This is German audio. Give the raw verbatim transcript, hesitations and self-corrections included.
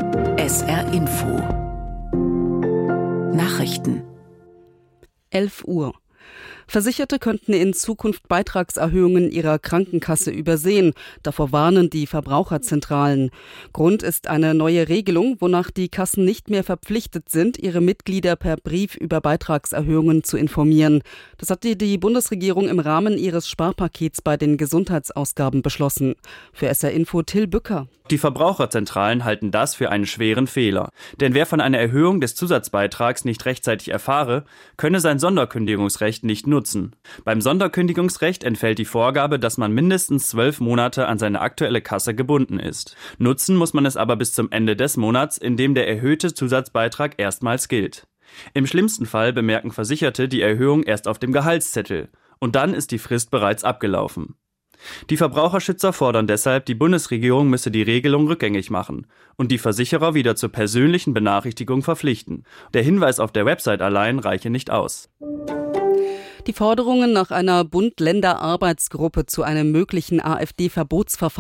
S R Info Nachrichten elf Uhr. Versicherte könnten in Zukunft Beitragserhöhungen ihrer Krankenkasse übersehen. Davor warnen die Verbraucherzentralen. Grund ist eine neue Regelung, wonach die Kassen nicht mehr verpflichtet sind, ihre Mitglieder per Brief über Beitragserhöhungen zu informieren. Das hat die, die Bundesregierung im Rahmen ihres Sparpakets bei den Gesundheitsausgaben beschlossen. Für S R Info Till Bücker. Die Verbraucherzentralen halten das für einen schweren Fehler. Denn wer von einer Erhöhung des Zusatzbeitrags nicht rechtzeitig erfahre, könne sein Sonderkündigungsrecht nicht nutzen. Beim Sonderkündigungsrecht entfällt die Vorgabe, dass man mindestens zwölf Monate an seine aktuelle Kasse gebunden ist. Nutzen muss man es aber bis zum Ende des Monats, in dem der erhöhte Zusatzbeitrag erstmals gilt. Im schlimmsten Fall bemerken Versicherte die Erhöhung erst auf dem Gehaltszettel. Und dann ist die Frist bereits abgelaufen. Die Verbraucherschützer fordern deshalb, die Bundesregierung müsse die Regelung rückgängig machen und die Versicherer wieder zur persönlichen Benachrichtigung verpflichten. Der Hinweis auf der Website allein reiche nicht aus. Die Forderungen nach einer Bund-Länder-Arbeitsgruppe zu einem möglichen AfD-Verbotsverfahren